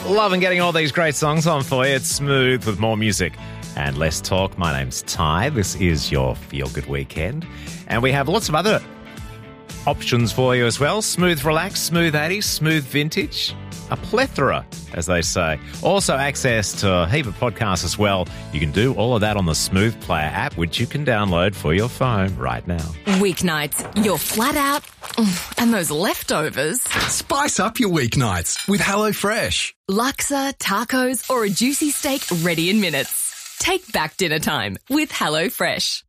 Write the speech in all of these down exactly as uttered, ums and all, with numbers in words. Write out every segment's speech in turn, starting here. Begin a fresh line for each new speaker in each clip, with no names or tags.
Loving getting all these great songs on for you. It's Smooth with more music and less talk. My name's Ty. This is your Feel Good Weekend. And we have lots of other options for you as well. Smooth Relax, Smooth eighties, Smooth Vintage. A plethora, as they say. Also access to a heap of podcasts as well. You can do all of that on the Smooth Player app, which you can download for your phone right now.
Weeknights, you're flat out, and those leftovers.
Spice up your weeknights with HelloFresh.
Laksa, tacos, or a juicy steak ready in minutes. Take back dinner time with HelloFresh.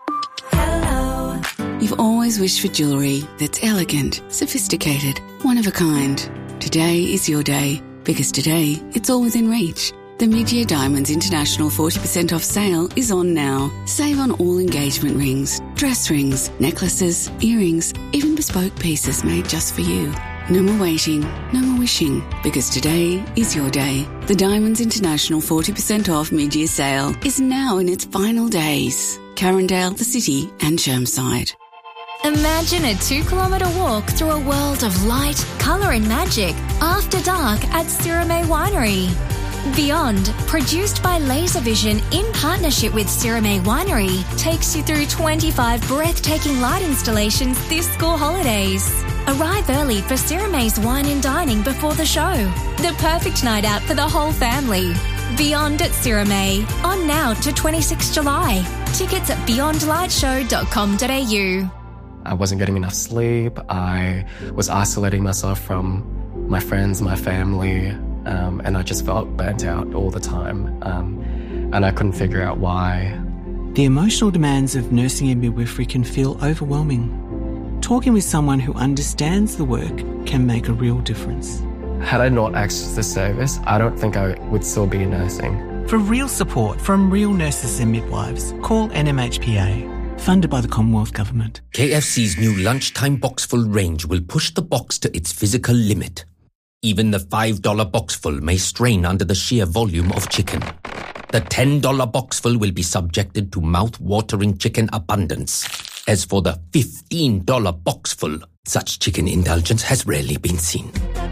Hello. You've always wished for jewellery that's elegant, sophisticated, one of a kind. Today is your day, because today it's all within reach. The Mid-Year Diamonds International forty percent off sale is on now. Save on all engagement rings, dress rings, necklaces, earrings, even bespoke pieces made just for you. No more waiting, no more wishing, because today is your day. The Diamonds International forty percent off mid-year sale is now in its final days. Carindale, the City and Chermside.
Imagine a two-kilometre walk through a world of light, colour and magic after dark at Sirame Winery. Beyond, produced by Laservision in partnership with Sirame Winery, takes you through twenty-five breathtaking light installations this school holidays. Arrive early for Sirame's wine and dining before the show. The perfect night out for the whole family. Beyond at Sirame, on now to twenty-sixth of July. Tickets at beyond light show dot com dot a u.
I wasn't getting enough sleep. I was isolating myself from my friends, my family, um, and I just felt burnt out all the time. Um, and I couldn't figure out why.
The emotional demands of nursing and midwifery can feel overwhelming. Talking with someone who understands the work can make a real difference.
Had I not accessed the service, I don't think I would still be nursing.
For real support from real nurses and midwives, call N M H P A. Funded by the Commonwealth Government.
K F C's new lunchtime boxful range will push the box to its physical limit. Even the five dollar boxful may strain under the sheer volume of chicken. The ten dollar boxful will be subjected to mouth-watering chicken abundance. As for the fifteen dollar boxful, such chicken indulgence has rarely been seen.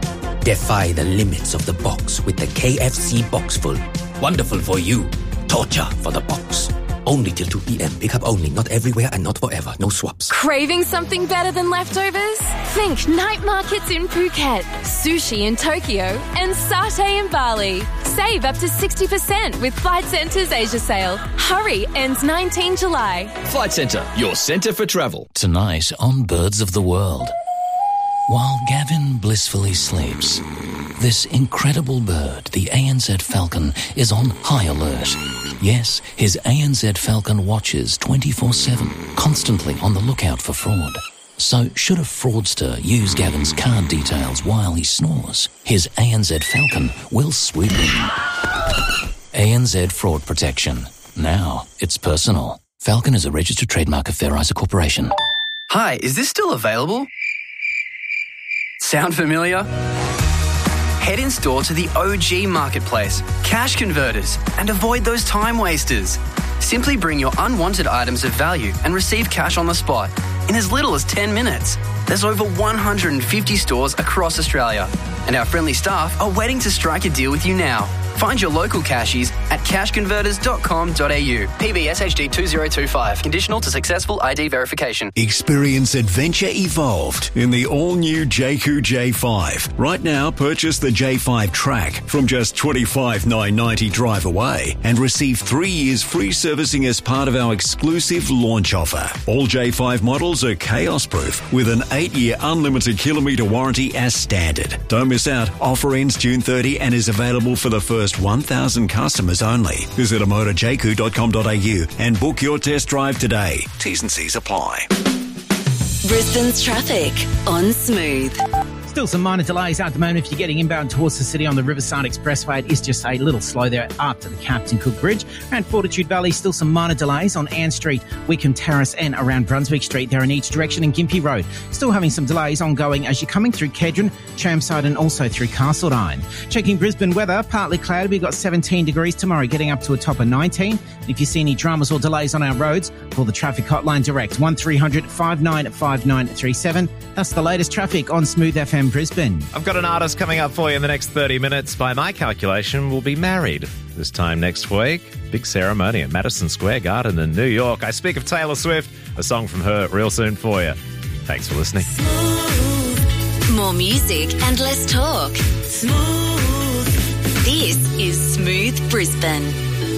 Defy the limits of the box with the K F C boxful. Wonderful for you. Torture for the box. Only till two p.m. Pick up only, not everywhere and not forever. No swaps.
Craving something better than leftovers? Think night markets in Phuket, sushi in Tokyo, and satay in Bali. Save up to sixty percent with Flight Centre's Asia sale. Hurry, ends nineteenth of July.
Flight Centre, your centre for travel.
Tonight on Birds of the World. While Gavin blissfully sleeps, this incredible bird, the A N Z Falcon, is on high alert. Yes, his A N Z Falcon watches twenty-four seven, constantly on the lookout for fraud. So should a fraudster use Gavin's card details while he snores, his A N Z Falcon will swoop in. A N Z Fraud Protection. Now it's personal. Falcon is a registered trademark of Fair Isa Corporation.
Hi, is this still available? Sound familiar? Head in store to the O G Marketplace, Cash Converters, and avoid those time wasters. Simply bring your unwanted items of value and receive cash on the spot in as little as ten minutes. There's over one hundred fifty stores across Australia, and our friendly staff are waiting to strike a deal with you now. Find your local cashies at cash converters dot com dot a u. P B S H D two zero two five. Conditional to successful I D verification.
Experience adventure evolved in the all-new Jayco J five. Right now, purchase the J five Track from just twenty-five thousand nine hundred ninety dollars drive away and receive three years free servicing as part of our exclusive launch offer. All J five models are chaos-proof with an eight-year unlimited kilometre warranty as standard. Don't miss out. Offer ends June thirtieth and is available for the first one thousand customers only. Visit a motor jayco dot com dot a u and book your test drive today. T's and C's apply.
Brisbane's traffic on Smooth.
Still some minor delays at the moment if you're getting inbound towards the city on the Riverside Expressway. It is just a little slow there after the Captain Cook Bridge. Around Fortitude Valley, still some minor delays on Ann Street, Wickham Terrace and around Brunswick Street there in each direction, and Gympie Road. Still having some delays ongoing as you're coming through Kedron, Chermside and also through Castledine. Checking Brisbane weather, partly cloudy. We've got seventeen degrees tomorrow, getting up to a top of nineteen. And if you see any dramas or delays on our roads, call the traffic hotline direct, one three hundred five nine five nine three seven. That's the latest traffic on Smooth F M. M Brisbane.
I've got an artist coming up for you in the next thirty minutes. By my calculation, will be married this time next week. Big ceremony at Madison Square Garden in New York. I speak of Taylor Swift, a song from her real soon for you. Thanks for listening.
More music and less talk. Smooth. This is Smooth Brisbane.